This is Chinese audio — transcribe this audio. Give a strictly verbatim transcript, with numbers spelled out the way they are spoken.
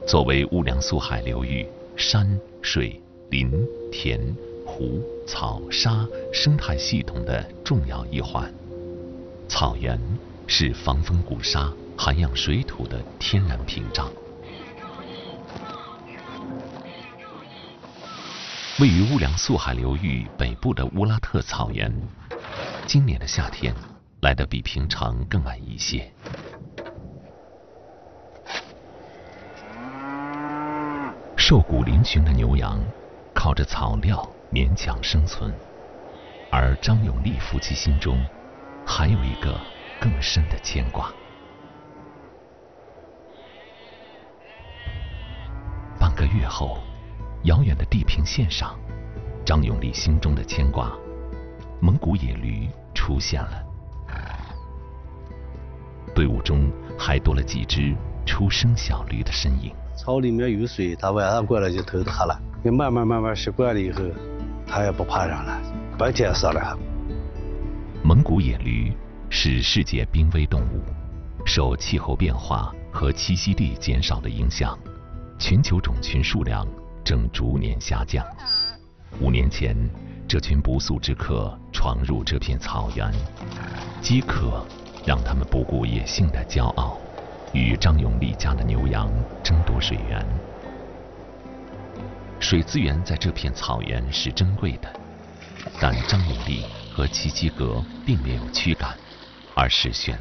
作为乌梁苏海流域山水林田湖草沙生态系统的重要一环，草原是防风固沙、涵养水土的天然屏障。位于乌梁苏海流域北部的乌拉特草原，今年的夏天来得比平常更晚一些。瘦骨嶙峋的牛羊靠着草料勉强生存，而张永利夫妻心中还有一个更深的牵挂。半个月后，遥远的地平线上，张永利心中的牵挂——蒙古野驴出现了。队伍中还多了几只初生小驴的身影。 草里面有水，它晚上过来就偷它了。慢慢慢慢习惯了以后，它也不怕人了，白天上来。 蒙古野驴是世界濒危动物，受气候变化和栖息地减少的影响，全球种群数量正逐年下降。五年前，这群不速之客闯入这片草原，饥渴让他们不顾野性的骄傲，与张永利家的牛羊争夺水源。水资源在这片草原是珍贵的，但张永利和齐齐格并没有驱赶，而是选